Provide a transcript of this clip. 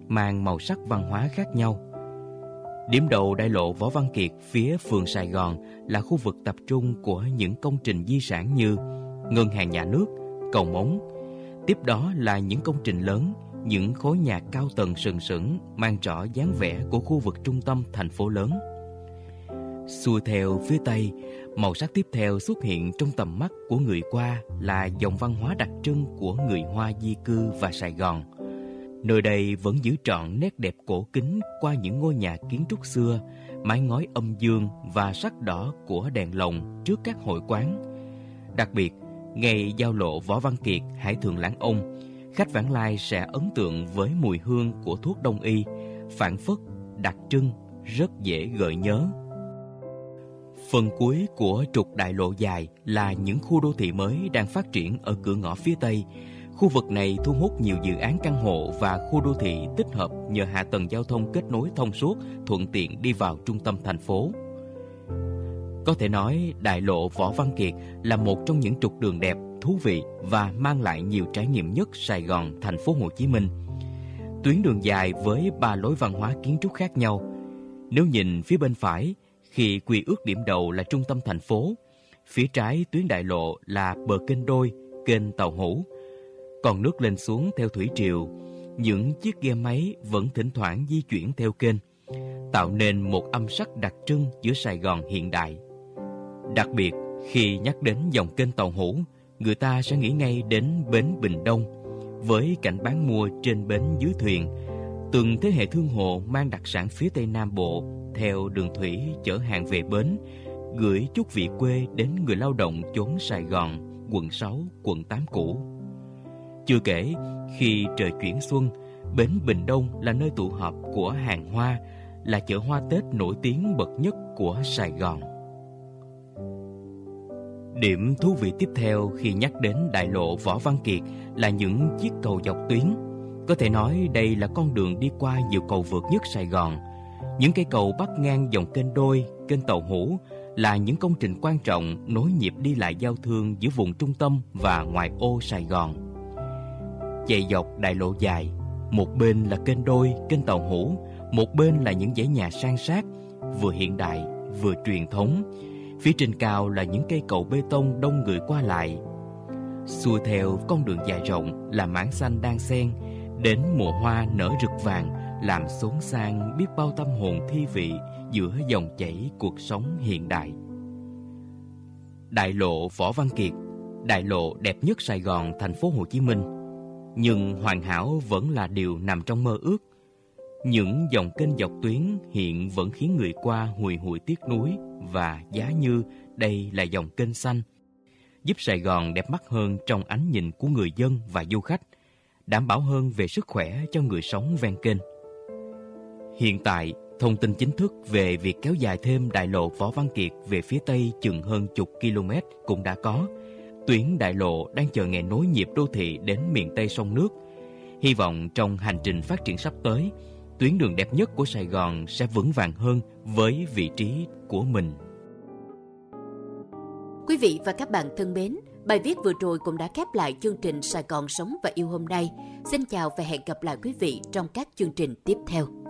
mang màu sắc văn hóa khác nhau. Điểm đầu đại lộ Võ Văn Kiệt phía phường Sài Gòn là khu vực tập trung của những công trình di sản như Ngân hàng Nhà nước, cầu Mống. Tiếp đó là những công trình lớn, những khối nhà cao tầng sừng sững mang rõ dáng vẻ của khu vực trung tâm thành phố lớn. Xuôi theo phía Tây, màu sắc tiếp theo xuất hiện trong tầm mắt của người qua là dòng văn hóa đặc trưng của người Hoa di cư và Sài Gòn. Nơi đây vẫn giữ trọn nét đẹp cổ kính qua những ngôi nhà kiến trúc xưa, mái ngói âm dương và sắc đỏ của đèn lồng trước các hội quán. Đặc biệt, ngày giao lộ Võ Văn Kiệt, Hải Thượng Lãng Ông, khách vãng lai sẽ ấn tượng với mùi hương của thuốc đông y, phảng phất, đặc trưng, rất dễ gợi nhớ. Phần cuối của trục đại lộ dài là những khu đô thị mới đang phát triển ở cửa ngõ phía Tây. Khu vực này thu hút nhiều dự án căn hộ và khu đô thị tích hợp nhờ hạ tầng giao thông kết nối thông suốt, thuận tiện đi vào trung tâm thành phố. Có thể nói, đại lộ Võ Văn Kiệt là một trong những trục đường đẹp, thú vị và mang lại nhiều trải nghiệm nhất Sài Gòn, thành phố Hồ Chí Minh. Tuyến đường dài với 3 lối văn hóa kiến trúc khác nhau. Nếu nhìn phía bên phải, khi quy ước điểm đầu là trung tâm thành phố, phía trái tuyến đại lộ là bờ kênh đôi, kênh Tàu Hủ. Còn nước lên xuống theo thủy triều, những chiếc ghe máy vẫn thỉnh thoảng di chuyển theo kênh, tạo nên một âm sắc đặc trưng giữa Sài Gòn hiện đại. Đặc biệt, khi nhắc đến dòng kênh Tàu Hủ, người ta sẽ nghĩ ngay đến bến Bình Đông, với cảnh bán mua trên bến dưới thuyền. Từng thế hệ thương hộ mang đặc sản phía Tây Nam Bộ theo đường thủy chở hàng về bến, gửi chút vị quê đến người lao động chốn Sài Gòn, quận 6, quận 8 cũ. Chưa kể, khi trời chuyển xuân, bến Bình Đông là nơi tụ họp của hàng hoa, là chợ hoa Tết nổi tiếng bậc nhất của Sài Gòn. Điểm thú vị tiếp theo khi nhắc đến đại lộ Võ Văn Kiệt là những chiếc cầu dọc tuyến. Có thể nói đây là con đường đi qua nhiều cầu vượt nhất Sài Gòn. Những cây cầu bắc ngang dòng kênh đôi, kênh Tàu Hủ là những công trình quan trọng nối nhịp đi lại giao thương giữa vùng trung tâm và ngoại ô Sài Gòn. Chạy dọc đại lộ dài, một bên là kênh đôi, kênh Tàu Hủ, một bên là những dãy nhà san sát, vừa hiện đại vừa truyền thống. Phía trên cao là những cây cầu bê tông đông người qua lại. Xuôi theo con đường dài rộng là mảng xanh đan xen, đến mùa hoa nở rực vàng làm xốn sang biết bao tâm hồn thi vị giữa dòng chảy cuộc sống hiện đại. Đại lộ Võ Văn Kiệt, đại lộ đẹp nhất Sài Gòn, thành phố Hồ Chí Minh. Nhưng hoàn hảo vẫn là điều nằm trong mơ ước. Những dòng kênh dọc tuyến hiện vẫn khiến người qua hùi hụi tiếc nuối, và giá như đây là dòng kênh xanh, giúp Sài Gòn đẹp mắt hơn trong ánh nhìn của người dân và du khách, đảm bảo hơn về sức khỏe cho người sống ven kênh. Hiện tại, thông tin chính thức về việc kéo dài thêm đại lộ Võ Văn Kiệt về phía Tây chừng hơn chục km cũng đã có. Tuyến đại lộ đang chờ ngày nối nhịp đô thị đến miền Tây sông nước. Hy vọng trong hành trình phát triển sắp tới, tuyến đường đẹp nhất của Sài Gòn sẽ vững vàng hơn với vị trí của mình. Quý vị và các bạn thân mến, bài viết vừa rồi cũng đã khép lại chương trình Sài Gòn Sống và Yêu hôm nay. Xin chào và hẹn gặp lại quý vị trong các chương trình tiếp theo.